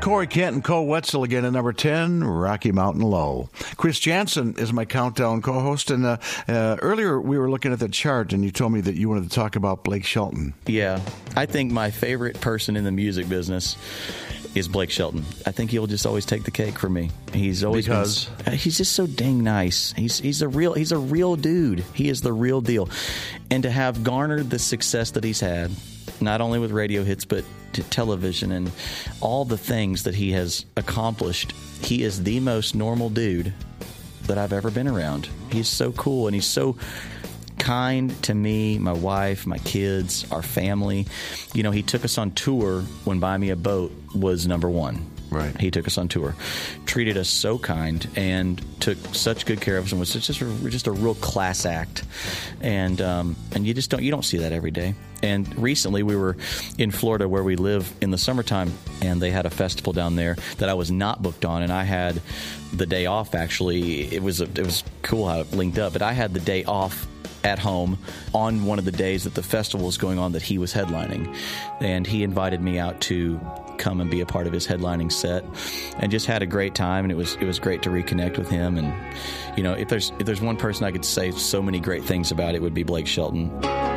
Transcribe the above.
Corey Kent and Cole Wetzel again at number 10, Rocky Mountain Low. Chris Jansen is my countdown co-host, and earlier we were looking at the chart, and you told me that you wanted to talk about Blake Shelton. Yeah, I think my favorite person in the music business is Blake Shelton. I think he'll just always take the cake for me. He's always he's just so dang nice. He's a real dude. He is the real deal. And to have garnered the success that he's had, not only with radio hits, but to television and all the things that he has accomplished, he is the most normal dude that I've ever been around. He's so cool, and he's so kind to me, my wife, my kids, our family. You know, he took us on tour when Buy Me a Boat was number one. Right. He took us on tour, treated us so kind, and took such good care of us, and was just a real class act. And you don't see that every day. And recently we were in Florida, where we live, in the summertime, and they had a festival down there that I was not booked on, and I had the day off. Actually, it was cool how it linked up, but I had the day off at home on one of the days that the festival was going on that he was headlining, and he invited me out to come and be a part of his headlining set, and just had a great time. And it was great to reconnect with him. And you know, if there's one person I could say so many great things about, it would be Blake Shelton.